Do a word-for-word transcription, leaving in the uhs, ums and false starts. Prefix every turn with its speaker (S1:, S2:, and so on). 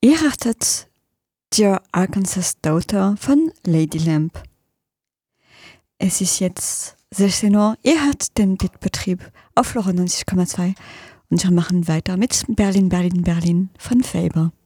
S1: Ihr hörtet Dear Arkansas Daughter von Lady Lamp. Es ist jetzt sechzehn Uhr. Ihr hört den Beatbetrieb auf Flora neunzig Komma zwei und wir machen weiter mit Berlin, Berlin, Berlin von Faber.